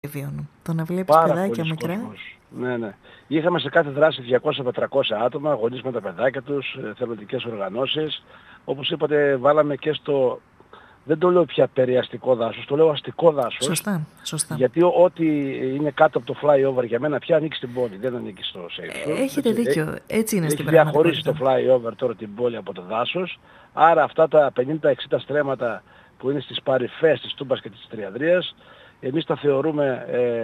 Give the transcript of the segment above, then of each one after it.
βιώνουν. Το να βλέπεις Πάρα παιδάκια πολλοί μικρά. κόσμος. Ναι, ναι. Είχαμε σε κάθε δράση 200 με 300 άτομα, γονείς με τα παιδάκια τους, θελοντικές οργανώσεις. Όπως είπατε, βάλαμε και στο, δεν το λέω πια περιαστικό δάσος, το λέω αστικό δάσος, Σωστά, σωστά. γιατί ό,τι είναι κάτω από το flyover για μένα πια ανήκει στην πόλη, δεν ανήκει στο safe zone. Έχετε δίκιο. Έτσι είναι στην Έχει διαχωρίσει το πραγματικότητα. flyover τώρα την πόλη από το δάσος, άρα αυτά τα 50-60 στρέμματα που είναι στις παρυφές της Τούμπας και της Τριανδρίας, εμείς τα θεωρούμε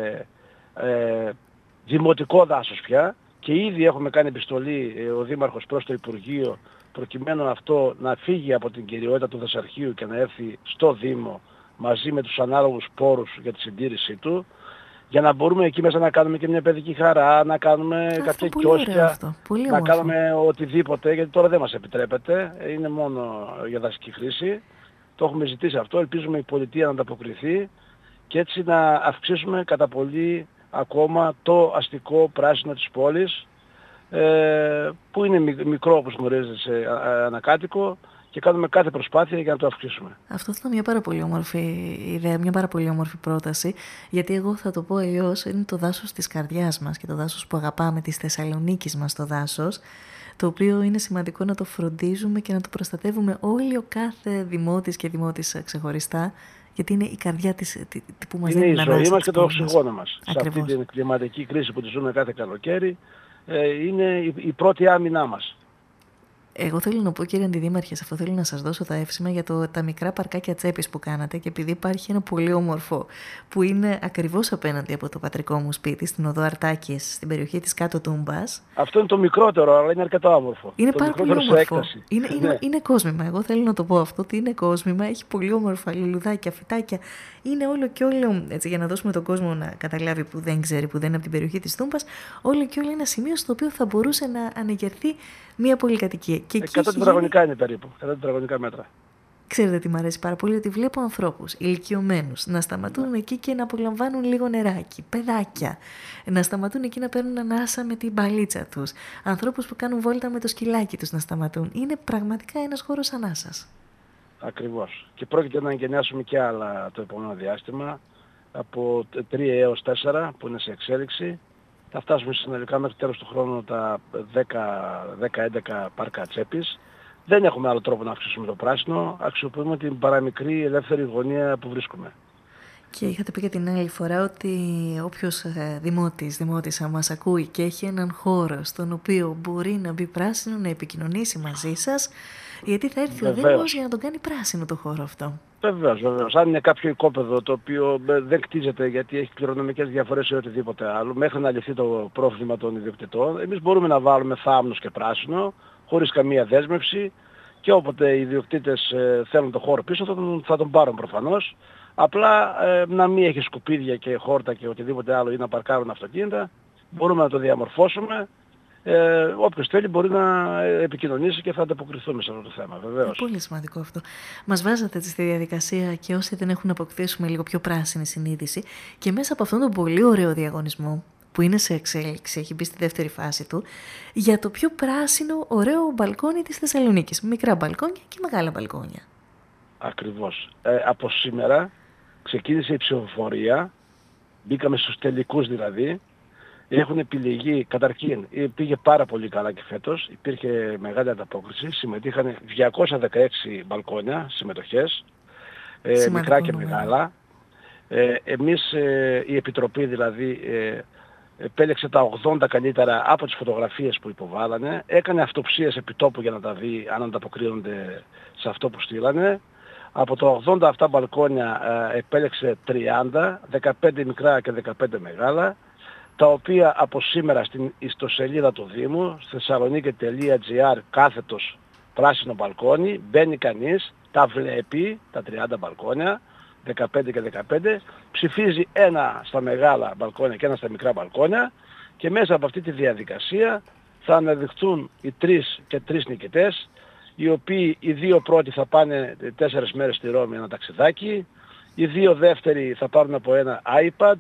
δημοτικό δάσος πια και ήδη έχουμε κάνει επιστολή ο Δήμαρχος προς το Υπουργείο προκειμένου αυτό να φύγει από την κυριότητα του δασαρχείου και να έρθει στο Δήμο μαζί με τους ανάλογους πόρους για τη συντήρησή του, για να μπορούμε εκεί μέσα να κάνουμε και μια παιδική χαρά, να κάνουμε Αυτό κάποια πολύ ωραίο κιόσκια, αυτό. Πολύ να όμορφο. κάνουμε οτιδήποτε, γιατί τώρα δεν μας επιτρέπεται, είναι μόνο για δασική χρήση. Το έχουμε ζητήσει αυτό, ελπίζουμε η πολιτεία να ανταποκριθεί και έτσι να αυξήσουμε κατά πολύ ακόμα το αστικό πράσινο της πόλης, που είναι μικρό όπως γνωρίζετε σε ανακάτοικο, και κάνουμε κάθε προσπάθεια για να το αυξήσουμε. Αυτό θα ήταν μια πάρα πολύ όμορφη ιδέα, μια πάρα πολύ όμορφη πρόταση, γιατί εγώ θα το πω αλλιώς, είναι το δάσος της καρδιάς μας και το δάσος που αγαπάμε, της Θεσσαλονίκης μας το δάσος, το οποίο είναι σημαντικό να το φροντίζουμε και να το προστατεύουμε όλοι, ο κάθε δημότης και δημότης ξεχωριστά, γιατί είναι η καρδιά της, που μας δίνει Είναι η ανάσα ζωή μας της και το πόλης μας. οξυγόνο μας. Ακριβώς. Σε αυτή την κλιματική κρίση που τη ζούμε κάθε καλοκαίρι, είναι η πρώτη άμυνά μας. Εγώ θέλω να πω, κύριε Αντιδήμαρχε, σε αυτό θέλω να σας δώσω τα εύσημα για τα μικρά παρκάκια τσέπης που κάνατε, και επειδή υπάρχει ένα πολύ όμορφο που είναι ακριβώς απέναντι από το πατρικό μου σπίτι, στην οδό Αρτάκης, στην περιοχή της Κάτω Τούμπας. Αυτό είναι το μικρότερο, αλλά είναι αρκετά όμορφο. Είναι το πάρα πολύ μικρότερο σε όμορφο. έκταση. Είναι κόσμημα. Εγώ θέλω να το πω αυτό, ότι είναι κόσμημα. Έχει πολύ όμορφα λουλουδάκια, φυτάκια. Είναι όλο και όλο, έτσι, για να δώσουμε τον κόσμο να καταλάβει, που δεν ξέρει, που δεν είναι από την περιοχή της Τούμπας, όλο και όλο ένα σημείο στο οποίο θα μπορούσε να ανεγερθεί μια πολυκατοικία. Και 100 τετραγωνικά είναι περίπου, 100 τετραγωνικά μέτρα. Ξέρετε τι μου αρέσει πάρα πολύ, ότι βλέπω ανθρώπους ηλικιωμένους να σταματούν εκεί και να απολαμβάνουν λίγο νεράκι, παιδάκια, να σταματούν εκεί να παίρνουν ανάσα με την μπαλίτσα τους, ανθρώπους που κάνουν βόλτα με το σκυλάκι τους να σταματούν. Είναι πραγματικά ένας χώρος ανάσας. Ακριβώς. Και πρόκειται να εγκαινιάσουμε και άλλα το επόμενο διάστημα, από 3 έως 4 που είναι σε εξέλιξη. Θα φτάσουμε συνολικά μέχρι τέλος του χρόνου τα 10-11 πάρκα τσέπης. Δεν έχουμε άλλο τρόπο να αυξήσουμε το πράσινο, αξιοποιούμε την παραμικρή ελεύθερη γωνία που βρίσκουμε. Και είχατε πει και την άλλη φορά ότι όποιος δημότησα μας ακούει και έχει έναν χώρο στον οποίο μπορεί να μπει πράσινο, να επικοινωνήσει μαζί σας, γιατί θα έρθει ο Δήμος για να τον κάνει πράσινο το χώρο αυτό. Βεβαίως, βεβαίως. Αν είναι κάποιο οικόπεδο το οποίο δεν κτίζεται γιατί έχει κληρονομικές διαφορές ή οτιδήποτε άλλο, μέχρι να λυθεί το πρόβλημα των ιδιοκτητών, εμείς μπορούμε να βάλουμε θάμνους και πράσινο, χωρίς καμία δέσμευση, και όποτε οι ιδιοκτήτες θέλουν το χώρο πίσω θα τον πάρουν προφανώς. Απλά να μην έχει σκουπίδια και χόρτα και οτιδήποτε άλλο ή να παρκάρουν αυτοκίνητα, μπορούμε να το διαμορφώσουμε. Όποιος θέλει μπορεί να επικοινωνήσει και θα ανταποκριθούμε σε αυτό το θέμα, βεβαίως. Πολύ σημαντικό αυτό. Μας βάζατε στη διαδικασία, και όσοι δεν έχουν αποκτήσουμε λίγο πιο πράσινη συνείδηση, και μέσα από αυτόν τον πολύ ωραίο διαγωνισμό που είναι σε εξέλιξη, έχει μπει στη δεύτερη φάση του, για το πιο πράσινο ωραίο μπαλκόνι της Θεσσαλονίκης. Μικρά μπαλκόνια και μεγάλα μπαλκόνια. Ακριβώς. Από σήμερα ξεκίνησε η ψηφοφορία, μπήκαμε στους τελικούς δηλαδή. Έχουν επιλεγεί, καταρχήν πήγε πάρα πολύ καλά και φέτος, υπήρχε μεγάλη ανταπόκριση, συμμετείχαν 216 μπαλκόνια συμμετοχές, μικρά και μεγάλα. Εμείς, η Επιτροπή δηλαδή, επέλεξε τα 80 καλύτερα από τις φωτογραφίες που υποβάλανε, έκανε αυτοψίες επιτόπου για να τα δει αν ανταποκρίνονται σε αυτό που στείλανε. Από τα 80 αυτά μπαλκόνια επέλεξε 30, 15 μικρά και 15 μεγάλα, τα οποία από σήμερα στην ιστοσελίδα του Δήμου, thessaloniki.gr κάθετος πράσινο μπαλκόνι, μπαίνει κανείς, τα βλέπει, τα 30 μπαλκόνια, 15 και 15, ψηφίζει ένα στα μεγάλα μπαλκόνια και ένα στα μικρά μπαλκόνια, και μέσα από αυτή τη διαδικασία θα αναδειχθούν οι 3 και 3 νικητές, οι οποίοι οι 2 πρώτοι θα πάνε 4 μέρες στη Ρώμη ένα ταξιδάκι, οι 2 δεύτεροι θα πάρουν από ένα iPad,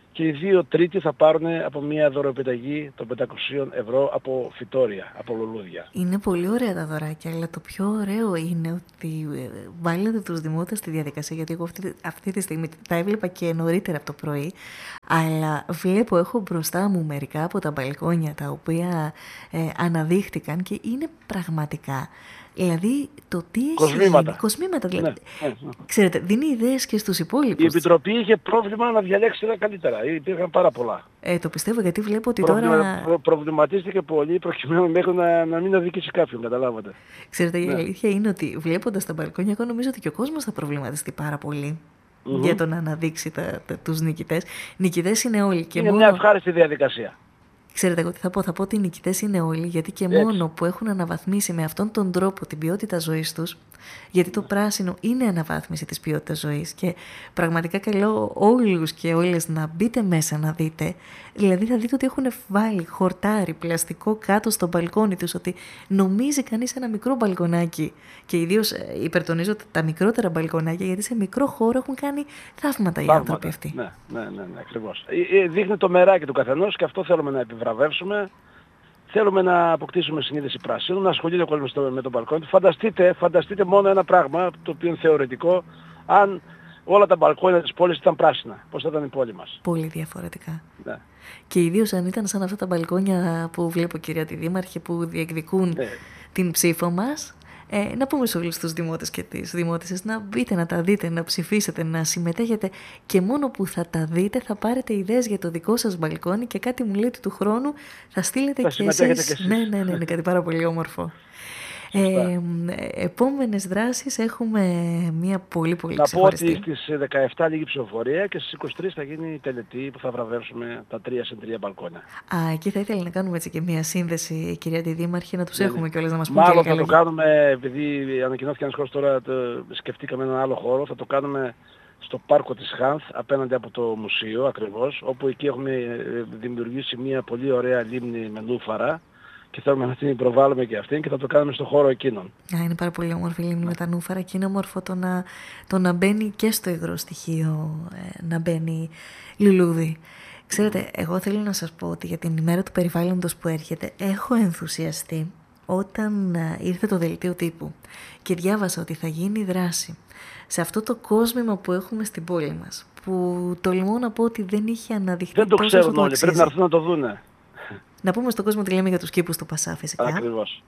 και οι 2 τρίτοι θα πάρουν από μια δωρεοπιταγή των 500 ευρώ από φυτόρια, από λουλούδια. Είναι πολύ ωραία τα δωράκια, αλλά το πιο ωραίο είναι ότι βάλετε τους δημότες στη διαδικασία, γιατί εγώ αυτή τη στιγμή τα έβλεπα και νωρίτερα από το πρωί, αλλά έχω μπροστά μου μερικά από τα μπαλκόνια τα οποία αναδείχτηκαν και είναι πραγματικά... Δηλαδή το τι έχει γίνει, κοσμήματα δηλαδή. Ναι. Ξέρετε, δίνει ιδέες και στους υπόλοιπους. Η Επιτροπή είχε πρόβλημα να διαλέξει τα καλύτερα. Υπήρχαν πάρα πολλά. Το πιστεύω, γιατί βλέπω ότι τώρα... Προβληματίστηκε πολύ προκειμένου μέχρι να μην αδικήσει κάποιον, καταλάβατε. Ξέρετε, η αλήθεια είναι ότι βλέποντας τα μπαλκόνια, εγώ νομίζω ότι και ο κόσμος θα προβληματιστεί πάρα πολύ για το να αναδείξει τους νικητές. Νικητές είναι όλοι. Και είναι μια ευχάριστη διαδικασία. Ξέρετε, εγώ τι θα πω. Θα πω ότι οι νικητές είναι όλοι, γιατί και μόνο που έχουν αναβαθμίσει με αυτόν τον τρόπο την ποιότητα ζωής τους, γιατί το πράσινο είναι αναβάθμιση της ποιότητας ζωής και πραγματικά καλώ όλους και όλες να μπείτε μέσα να δείτε. Δηλαδή θα δείτε ότι έχουν βάλει χορτάρι, πλαστικό κάτω στο μπαλκόνι τους, ότι νομίζει κανείς ένα μικρό μπαλκονάκι, και ιδίως υπερτονίζω τα μικρότερα μπαλκονάκια, γιατί σε μικρό χώρο έχουν κάνει θαύματα οι άνθρωποι αυτοί. Ναι, ακριβώς. Δείχνει το μεράκι του καθενός και αυτό θέλουμε να επιβραβεύσουμε. Θέλουμε να αποκτήσουμε συνείδηση πράσινου, να ασχολείται ο κόσμος με τον μπαλκόνι. Φανταστείτε μόνο ένα πράγμα, το οποίο είναι θεωρητικό, αν όλα τα μπαλκόνια της πόλης ήταν πράσινα. Πώς θα ήταν η πόλη μας. Πολύ διαφορετικά. Ναι. Και ιδίως αν ήταν σαν αυτά τα μπαλκόνια που βλέπω, κυρία τη Δήμαρχε, που διεκδικούν την ψήφο μας. Να πούμε σε όλους τους δημότες και τις δημότισσες να μπείτε, να τα δείτε, να ψηφίσετε, να συμμετέχετε, και μόνο που θα τα δείτε θα πάρετε ιδέες για το δικό σας μπαλκόνι και κάτι μου λέτε του χρόνου θα στείλετε και εσείς. Ναι, είναι κάτι πάρα πολύ όμορφο. Επόμενες δράσεις έχουμε μια πολύ ξεχωριστή. Να πω ότι στις 17 λίγη ψηφοφορία και στις 23 θα γίνει η τελετή που θα βραβεύσουμε τα 3 σε 3 μπαλκόνια. Εκεί θα ήθελα να κάνουμε έτσι και μια σύνδεση, κυρία τη Δήμαρχε, να τους έχουμε κιόλας να μας πούν. Μάλλον θα το κάνουμε, επειδή ανακοινώθηκε ένας χώρος τώρα, σκεφτήκαμε έναν άλλο χώρο, θα το κάνουμε στο πάρκο της Χάνθ, απέναντι από το μουσείο ακριβώς, όπου εκεί έχουμε δημιουργήσει μια πολύ ωραία λίμνη με νούφαρα. Και θέλουμε να την προβάλλουμε και αυτήν και θα το κάνουμε στον χώρο εκείνον. Είναι πάρα πολύ όμορφη λίμνη με τα νούφαρα και είναι όμορφο το να μπαίνει και στο υγρό στοιχείο, να μπαίνει λουλούδι. Ξέρετε, εγώ θέλω να σας πω ότι για την ημέρα του περιβάλλοντος που έρχεται έχω ενθουσιαστεί όταν ήρθε το δελτίο τύπου και διάβασα ότι θα γίνει δράση σε αυτό το κόσμημα που έχουμε στην πόλη μας, που τολμώ να πω ότι δεν είχε αναδειχθεί. Δεν το ξέρουν όλοι, πρέπει να έρθουν να το δούνε. Να πούμε στον κόσμο τι λέμε για τους κήπους του Πασά, φυσικά. Ακριβώς.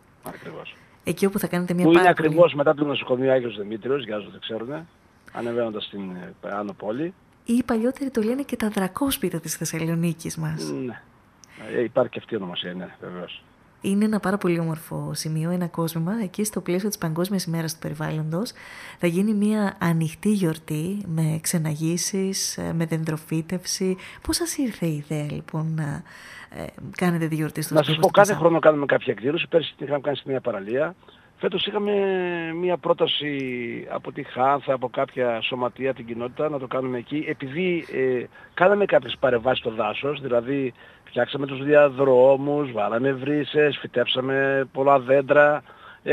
Εκεί όπου θα κάνετε μια που πάρα είναι ακριβώς μετά το νοσοκομείο Άγιος Δημήτριος, για όσους δεν ξέρουν, ανεβαίνοντας στην Άνω Πόλη. Ή παλιότεροι το λένε και τα δρακόσπιτα της Θεσσαλονίκης μας. Ναι. Υπάρχει και αυτή η ονομασία, ναι, βεβαίως. Είναι ένα πάρα πολύ όμορφο σημείο, ένα κόσμημα. Εκεί στο πλαίσιο της Παγκόσμιας ημέρας του περιβάλλοντος θα γίνει μια ανοιχτή γιορτή με ξεναγήσεις, με δεντροφύτευση. Πώς σας ήρθε η ιδέα λοιπόν να κάνετε τη γιορτή στους Να σας πω, κάθε χρόνο κάνουμε κάποια εκδήλωση. Πέρσι την είχαμε κάνει σε μια παραλία. Φέτος είχαμε μια πρόταση από τη Χάνθα, από κάποια σωματεία, την κοινότητα, να το κάνουμε εκεί. Επειδή κάναμε κάποιες παρεμβάσεις στο δάσος, δηλαδή φτιάξαμε τους διαδρόμους, βάλαμε βρύσες, φυτέψαμε πολλά δέντρα,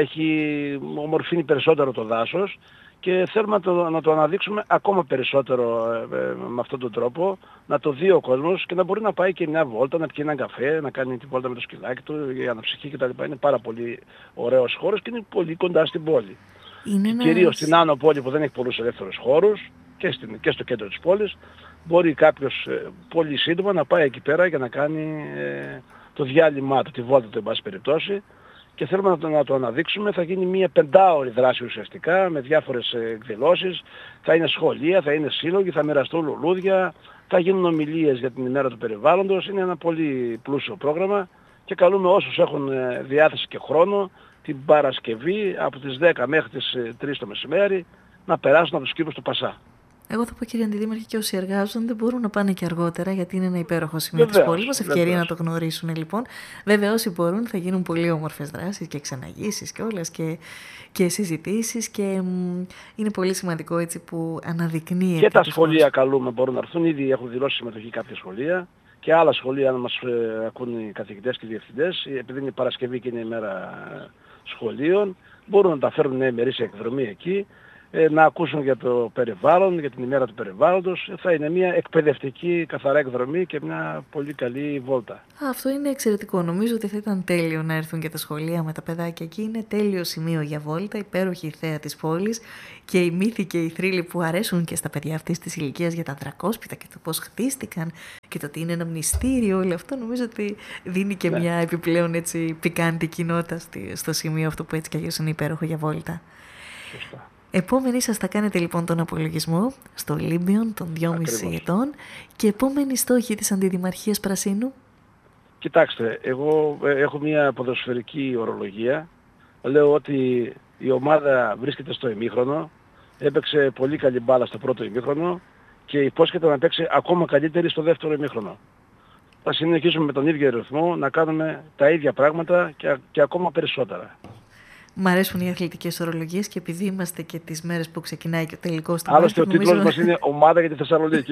έχει ομορφύνει περισσότερο το δάσος και θέλουμε να το αναδείξουμε ακόμα περισσότερο με αυτόν τον τρόπο, να το δει ο κόσμος και να μπορεί να πάει και μια βόλτα, να πιει έναν καφέ, να κάνει τη βόλτα με το σκυλάκι του για να ψυχεί κτλ. Είναι πάρα πολύ ωραίος χώρος και είναι πολύ κοντά στην πόλη. Κυρίως στην Άνω Πόλη που δεν έχει πολλούς ελεύθερους χώρους και στο κέντρο της πόλης, μπορεί κάποιος πολύ σύντομα να πάει εκεί πέρα για να κάνει το διάλειμμα του, τη βόλτα του εν πάση περιπτώσει. Και θέλουμε να το αναδείξουμε. Θα γίνει μια 5ωρη δράση ουσιαστικά με διάφορες εκδηλώσεις. Θα είναι σχολεία, θα είναι σύλλογοι, θα μοιραστούν λουλούδια, θα γίνουν ομιλίες για την ημέρα του περιβάλλοντος. Είναι ένα πολύ πλούσιο πρόγραμμα και καλούμε όσους έχουν διάθεση και χρόνο την Παρασκευή από τις 10 μέχρι τις 3 το μεσημέρι να περάσουν από τους κήπους του Πασά. Εγώ θα πω, κύριε Αντιδήμαρχε, και όσοι εργάζονται μπορούν να πάνε και αργότερα, γιατί είναι ένα υπέροχο σημείο της πόλης μας. Ευκαιρία να το γνωρίσουν λοιπόν. Βέβαια, όσοι μπορούν θα γίνουν πολύ όμορφες δράσεις και ξεναγήσεις και όλες και συζητήσεις. Και είναι πολύ σημαντικό έτσι που αναδεικνύεται. Και τα σχολεία καλούμε, μπορούν να έρθουν. Ήδη έχουν δηλώσει συμμετοχή κάποια σχολεία. Και άλλα σχολεία να μας ακούν οι καθηγητές και οι διευθυντές. Επειδή είναι Παρασκευή και είναι η μέρα σχολείων, μπορούν να τα φέρουν μια ημερήσια εκδρομή εκεί. να ακούσουν για το περιβάλλον, για την ημέρα του περιβάλλοντος. Θα είναι μια εκπαιδευτική καθαρά εκδρομή και μια πολύ καλή βόλτα. Αυτό είναι εξαιρετικό. Νομίζω ότι θα ήταν τέλειο να έρθουν και τα σχολεία με τα παιδάκια εκεί. Είναι τέλειο σημείο για βόλτα, υπέροχη η θέα της πόλης και οι μύθοι και οι θρύλοι που αρέσουν και στα παιδιά αυτής της ηλικίας για τα δρακόσπιτα και το πώς χτίστηκαν και το ότι είναι ένα μυστήριο. Όλο αυτό νομίζω ότι δίνει και μια επιπλέον έτσι πικάντικη νότα στο σημείο αυτό που έτσι κι αλλιώς είναι υπέροχο για βόλτα. Σωστά. Επόμενη σας θα κάνετε λοιπόν τον απολογισμό στο Ολύμπιον των 2,5 ετών και επόμενη στόχη της Αντιδημαρχίας Πρασίνου. Κοιτάξτε, εγώ έχω μια ποδοσφαιρική ορολογία. Λέω ότι η ομάδα βρίσκεται στο ημίχρονο, έπαιξε πολύ καλή μπάλα στο πρώτο ημίχρονο και υπόσχεται να παίξει ακόμα καλύτερη στο δεύτερο ημίχρονο. Θα συνεχίσουμε με τον ίδιο ρυθμό να κάνουμε τα ίδια πράγματα και ακόμα περισσότερα. Μ' αρέσουν οι αθλητικές ορολογίες και επειδή είμαστε και τις μέρες που ξεκινάει και ο τελικός του Άλλωστε ο τίτλος μας είναι «Ομάδα για τη Θεσσαλονίκη».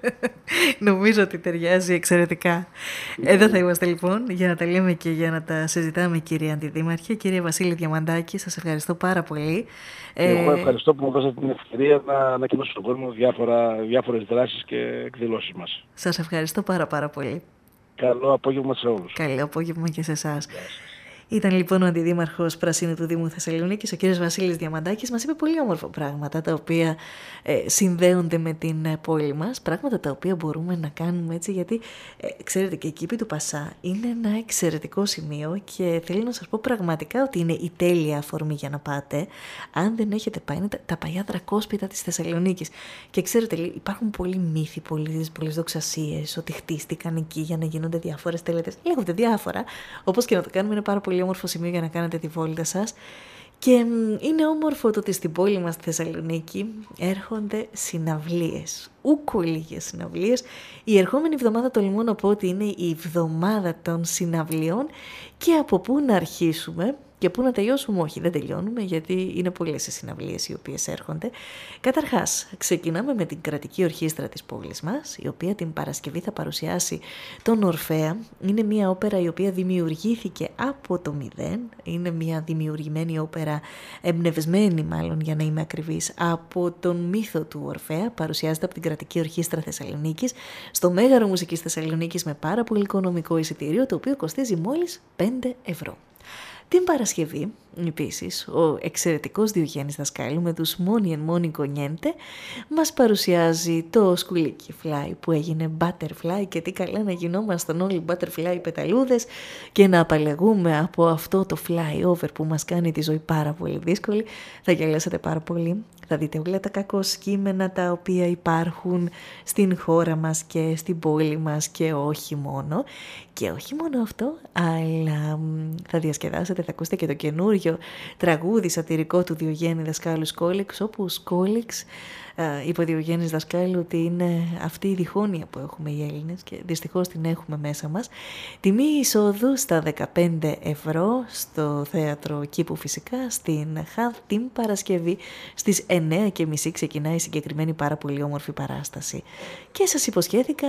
Νομίζω ότι ταιριάζει εξαιρετικά. Εδώ θα είμαστε λοιπόν για να τα λέμε και για να τα συζητάμε, κύριε Αντιδήμαρχε. Κύριε Βασίλη Διαμαντάκη, σας ευχαριστώ πάρα πολύ. Εγώ ευχαριστώ που μου δώσατε την ευκαιρία να ανακοινώσω στον κόσμο διάφορες δράσεις και εκδηλώσεις μας. Σας ευχαριστώ πάρα πολύ. Καλό απόγευμα σε όλους. Καλό απόγευμα και σε εσάς. Ήταν λοιπόν ο Αντιδήμαρχος Πρασίνου του Δήμου Θεσσαλονίκης, ο κύριος Βασίλης Διαμαντάκης. Μας είπε πολύ όμορφα πράγματα τα οποία συνδέονται με την πόλη μας, πράγματα τα οποία μπορούμε να κάνουμε έτσι, γιατί ξέρετε και η Κήπη του Πασά είναι ένα εξαιρετικό σημείο και θέλω να σας πω πραγματικά ότι είναι η τέλεια αφορμή για να πάτε. Αν δεν έχετε πάει, είναι τα παλιά δρακόσπιτα της Θεσσαλονίκης. Και ξέρετε, υπάρχουν πολλοί μύθοι, πολλές δοξασίες ότι χτίστηκαν εκεί για να γίνονται διάφορες τελετές. Λέγονται διάφορα, όπως και να το κάνουμε, είναι πάρα πολύ όμορφο σημείο για να κάνετε τη βόλτα σας. Και είναι όμορφο το ότι στην πόλη μας στη Θεσσαλονίκη έρχονται συναυλίες, ούκο λίγες συναυλίες. Η ερχόμενη εβδομάδα τολμώ να πω ότι είναι η εβδομάδα των συναυλιών και από πού να αρχίσουμε και πού να τελειώσουμε. Όχι, δεν τελειώνουμε γιατί είναι πολλές οι συναυλίες οι οποίες έρχονται. Καταρχάς, ξεκινάμε με την κρατική ορχήστρα της πόλης μας, η οποία την Παρασκευή θα παρουσιάσει τον Ορφέα. Είναι μια όπερα η οποία δημιουργήθηκε από το μηδέν. Είναι μια δημιουργημένη όπερα, εμπνευσμένη μάλλον για να είμαι ακριβής, από τον μύθο του Ορφέα. Παρουσιάζεται από την κρατική ορχήστρα Θεσσαλονίκης στο Μέγαρο Μουσικής Θεσσαλονίκης με πάρα πολύ οικονομικό εισιτήριο, το οποίο κοστίζει μόλις 5 ευρώ. Την Παρασκευή, επίσης, ο εξαιρετικός Διογέννης Δασκάλου με τους Μόνι εν Μόνικο Νιέντε μας παρουσιάζει το σκουλίκι Fly που έγινε Butterfly και τι καλά να γινόμασταν όλοι Butterfly πεταλούδες και να απαλλαγούμε από αυτό το flyover που μας κάνει τη ζωή πάρα πολύ δύσκολη. Θα γελάσετε πάρα πολύ. Θα δείτε όλα τα κακό κείμενα τα οποία υπάρχουν στην χώρα μας και στην πόλη μας και όχι μόνο. Και όχι μόνο αυτό, αλλά θα διασκεδάσετε, θα ακούσετε και το καινούριο τραγούδι σατυρικό του Διογέννη Δασκάλου Σκόλιξ, όπου ο Σκόλιξ είπε ο Διογέννης Δασκάλου ότι είναι αυτή η διχόνοια που έχουμε οι Έλληνες και δυστυχώς την έχουμε μέσα μας. Τιμή εισόδου στα 15 ευρώ στο θέατρο Κήπου φυσικά, στην ΧΑΔ την Παρασκευή στις 9:30 ξεκινάει η συγκεκριμένη πάρα πολύ όμορφη παράσταση. Και σας υποσχέθηκα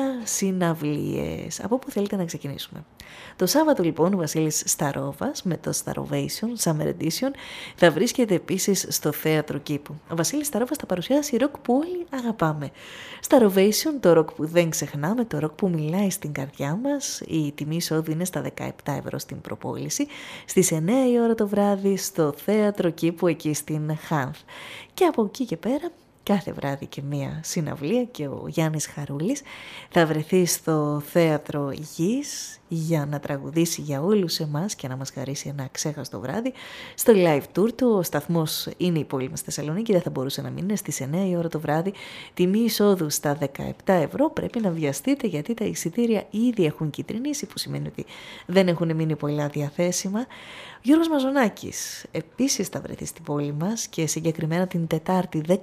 συναυλίες. Από πού θέλετε να ξεκινήσουμε? Το Σάββατο λοιπόν ο Βασίλης Σταρόβας με το Starovation Summer Edition θα βρίσκεται επίσης στο θέατρο Κήπου. Ο Βασίλης Σταρόβας θα παρουσιάσει ροκ που όλοι αγαπάμε. Starovation, το ροκ που δεν ξεχνάμε, το ροκ που μιλάει στην καρδιά μας. Η τιμή εισόδου είναι στα 17 ευρώ στην προπόληση. Στις 9 η ώρα το βράδυ στο θέατρο Κήπου εκεί στην Χάνθ. Και από εκεί και πέρα κάθε βράδυ και μία συναυλία και ο Γιάννης Χαρούλης θα βρεθεί στο θέατρο Γης για να τραγουδήσει για όλους εμάς και να μας χαρίσει ένα ξέχαστο βράδυ στο live tour του. Ο σταθμός είναι η πόλη μας Θεσσαλονίκη, δεν θα μπορούσε να μην είναι. Στις 9 η ώρα το βράδυ, τιμή εισόδου στα 17 ευρώ. Πρέπει να βιαστείτε γιατί τα εισιτήρια ήδη έχουν κυτρινήσει, που σημαίνει ότι δεν έχουν μείνει πολλά διαθέσιμα. Ο Γιώργος Μαζονάκης επίσης θα βρεθεί στην πόλη μας και συγκεκριμένα την Τετάρτη 10 Ιουνίου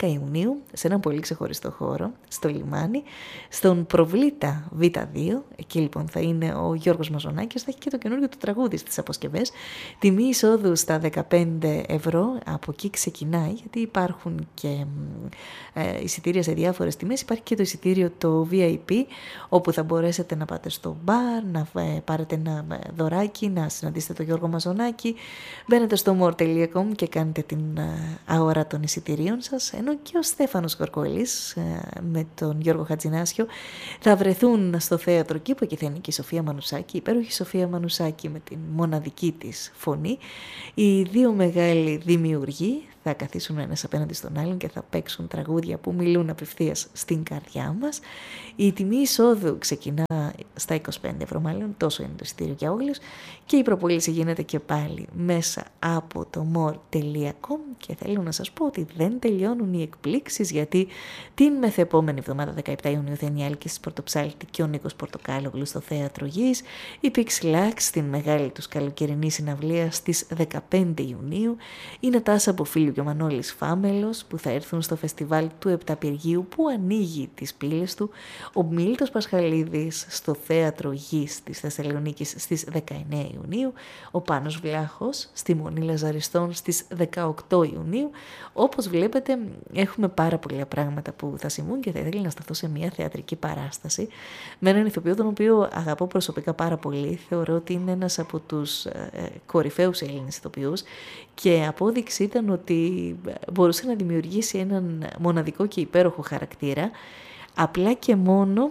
Ιουνίου, σε έναν πολύ ξεχωριστό χώρο, στο λιμάνι, στον Προβλήτα Β2. Εκεί λοιπόν θα είναι ο Γιώργος Μαζονάκης, θα έχει και το καινούργιο του τραγούδι στις αποσκευές. Τιμή εισόδου στα 15 ευρώ, από εκεί ξεκινάει, γιατί υπάρχουν και εισιτήρια σε διάφορες τιμές. Υπάρχει και το εισιτήριο το VIP, όπου θα μπορέσετε να πάτε στο μπαρ, να πάρετε ένα δωράκι, να συναντήσετε τον Γιώργο Μαζονάκη. Μπαίνετε στο more.com και κάνετε την αγορά των εισιτηρίων σας, ενώ και ο Στέφανος Γοργόλης με τον Γιώργο Χατζηνάσιο θα βρεθούν στο θέατρο Κήπο. Εκεί θα είναι και η Σοφία Μανουσάκη, η υπέροχη Σοφία Μανουσάκη με την μοναδική της φωνή. Οι δύο μεγάλοι δημιουργοί θα καθίσουν ένας απέναντι στον άλλον και θα παίξουν τραγούδια που μιλούν απευθείας στην καρδιά μας. Η τιμή εισόδου ξεκινά στα 25 ευρώ, μάλλον τόσο είναι το εισιτήριο για όλους, και η προπόληση γίνεται και πάλι μέσα από το more.com. Και θέλω να σας πω ότι δεν τελειώνουν οι εκπλήξεις, γιατί την μεθεπόμενη εβδομάδα 17 Ιουνίου θα είναι η Άλκη της Πορτοψάλτη και ο Νίκος Πορτοκάλογλου στο Θέατρο Γης, η Pixelax στην μεγάλη τους καλοκαιρινή συναυλία στις 15 Ιουνίου, η Νατάσα Μποφίλιου και ο Μανώλης Φάμελος που θα έρθουν στο φεστιβάλ του Επταπηργείου που ανοίγει τις πύλες του, ο Μίλτος Πασχαλίδης στο Θέατρο Γης της Θεσσαλονίκης στις 19 Ιουνίου, ο Πάνος Βλάχος στη Μονή Λαζαριστών στις 18 Ιουνίου. Όπως βλέπετε έχουμε πάρα πολλά πράγματα που θα συμβούν και θα ήθελα να σταθώ σε μια θεατρική παράσταση με έναν ηθοποιό τον οποίο αγαπώ προσωπικά πάρα πολύ. Θεωρώ ότι είναι ένας από τους κορυφαίους Έλληνες ηθοποιούς και απόδειξη ήταν ότι μπορούσε να δημιουργήσει έναν μοναδικό και υπέροχο χαρακτήρα απλά και μόνο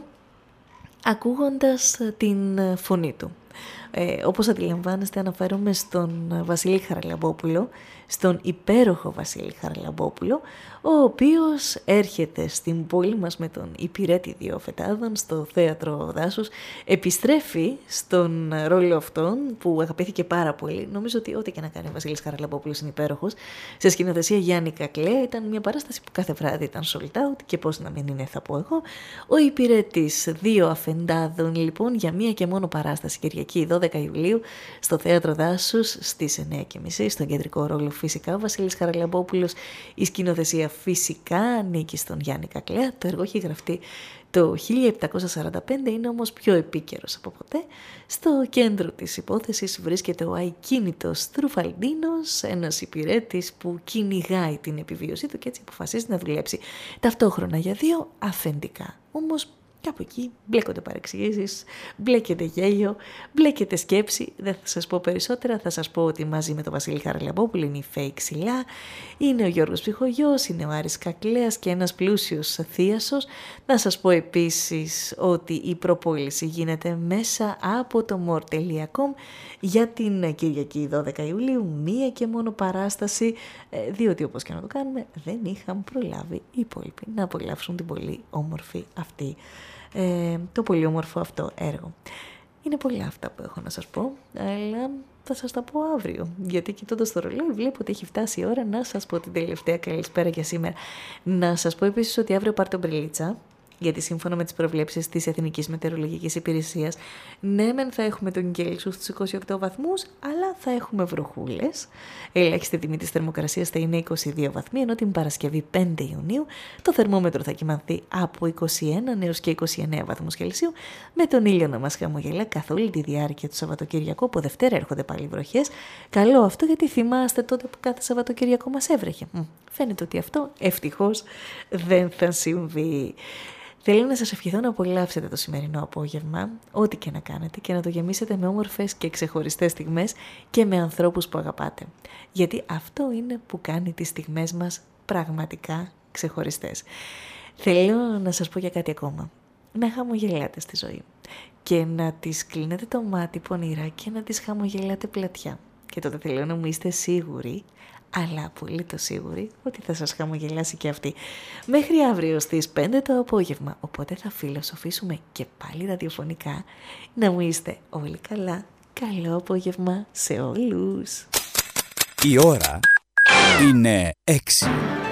ακούγοντας την φωνή του. Όπως αντιλαμβάνεστε, αναφέρομαι στον Βασίλη Χαραλαμπόπουλο, στον υπέροχο Βασίλη Χαραλαμπόπουλο, ο οποίος έρχεται στην πόλη μας με τον υπηρέτη δύο φετάδων στο Θέατρο Δάσους, επιστρέφει στον ρόλο αυτόν που αγαπήθηκε πάρα πολύ. Νομίζω ότι ό,τι και να κάνει ο Βασίλης Χαραλαμπόπουλος είναι υπέροχος. Σε σκηνοθεσία Γιάννη Κακλέ, ήταν μια παράσταση που κάθε βράδυ ήταν sold out και πώς να μην είναι, θα πω εγώ. Ο υπηρέτης δύο αφεντάδων λοιπόν για μία και μόνο παράσταση Κυριακή 12 Ιουλίου στο Θέατρο Δάσους στις 9:30, στον κεντρικό ρόλο φυσικά ο Βασίλης Χαραλαμπόπουλος. Η σκηνοθεσία φυσικά ανήκει στον Γιάννη Κακλέα. Το έργο έχει γραφτεί το 1745, είναι όμως πιο επίκαιρος από ποτέ. Στο κέντρο της υπόθεσης βρίσκεται ο ακίνητος Τρουφαλντίνος, ένας υπηρέτης που κυνηγάει την επιβίωσή του και έτσι αποφασίζει να δουλέψει ταυτόχρονα για δύο αφεντικά. Όμως κάπου εκεί μπλέκονται παρεξηγήσεις, μπλέκεται γέλιο, μπλέκεται σκέψη. Δεν θα σας πω περισσότερα, θα σας πω ότι μαζί με τον Βασίλη Χαραλαμπόπουλο είναι η Φέη Ξυλά, είναι ο Γιώργος Ψυχογιός, είναι ο Άρης Κακλέας και ένας πλούσιος θίασος. Να σας πω επίσης ότι η προπόληση γίνεται μέσα από το more.com για την Κυριακή 12 Ιουλίου, μία και μόνο παράσταση, διότι όπως και να το κάνουμε δεν είχαν προλάβει οι υπόλοιποι να απολαύσουν την πολύ όμορφη αυτή το πολύ όμορφο αυτό έργο. Είναι πολλά αυτά που έχω να σας πω, αλλά θα σας τα πω αύριο, γιατί κοιτώντας το ρολόι βλέπω ότι έχει φτάσει η ώρα να σας πω την τελευταία καλησπέρα για σήμερα. Να σας πω επίσης ότι αύριο πάρτε ομπρελίτσα, γιατί σύμφωνα με τις προβλέψεις της Εθνικής Μετεωρολογικής Υπηρεσίας, ναι μεν θα έχουμε τον Κέλσιο στους 28 βαθμούς, αλλά θα έχουμε βροχούλες. Ελάχιστη τιμή της θερμοκρασίας θα είναι 22 βαθμοί, ενώ την Παρασκευή 5 Ιουνίου το θερμόμετρο θα κυμανθεί από 21 έως και 29 βαθμούς Κελσίου, με τον ήλιο να μας χαμογελά καθ' όλη τη διάρκεια του Σαββατοκυριακού. Από Δευτέρα έρχονται πάλι βροχές. Καλό αυτό, γιατί θυμάστε τότε που κάθε Σαββατοκυριακό μας έβρεχε. Φαίνεται ότι αυτό ευτυχώς δεν θα συμβεί. Θέλω να σας ευχηθώ να απολαύσετε το σημερινό απόγευμα, ό,τι και να κάνετε, και να το γεμίσετε με όμορφες και ξεχωριστές στιγμές και με ανθρώπους που αγαπάτε. Γιατί αυτό είναι που κάνει τις στιγμές μας πραγματικά ξεχωριστές. Θέλω να σας πω για κάτι ακόμα. Να χαμογελάτε στη ζωή και να τις κλείνετε το μάτι πονηρά και να τις χαμογελάτε πλατιά. Και τότε θέλω να μου είστε σίγουροι, αλλά απολύτως σίγουροι, ότι θα σας χαμογελάσει και αυτή. Μέχρι αύριο στις 5 το απόγευμα, οπότε θα φιλοσοφήσουμε και πάλι ραδιοφωνικά. Να μου είστε όλοι καλά. Καλό απόγευμα σε όλους. Η ώρα είναι 6.